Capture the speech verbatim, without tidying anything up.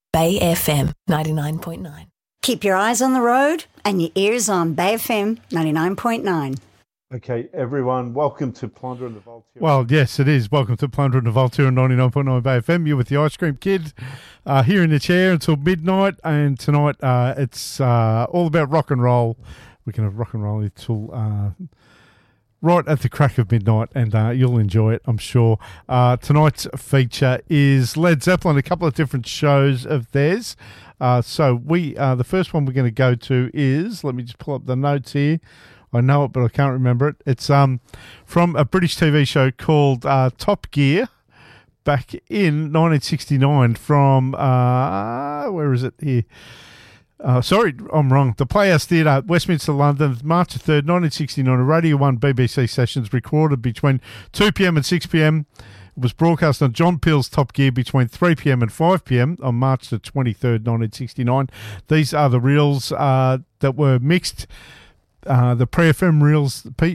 Bay F M ninety-nine point nine. Keep your eyes on the road and your ears on Bay F M ninety-nine point nine. Okay, everyone, welcome to Plunder and the Voltaire. Well, yes, it is. Welcome to Plunder and the Voltaire on ninety-nine point nine Bay F M. You're with the Ice Cream Kid uh, here in the chair until midnight. And tonight uh, it's uh, all about rock and roll. We're going to rock and roll until uh, right at the crack of midnight, and uh, you'll enjoy it, I'm sure. Uh, tonight's feature is Led Zeppelin, a couple of different shows of theirs. Uh, so we uh, the first one we're going to go to is, let me just pull up the notes here. I know it, but I can't remember it. It's um from a British T V show called uh, Top Gear back in nineteen sixty-nine from, uh, where is it here? Uh, sorry, I'm wrong. The Playhouse Theatre, Westminster, London, March third, nineteen sixty-nine. A Radio one B B C sessions recorded between two p.m. and six p.m. It was broadcast on John Peel's Top Gear between three p.m. and five p.m. on March the twenty-third, nineteen sixty-nine. These are the reels uh, that were mixed. Uh, the pre-F M reels,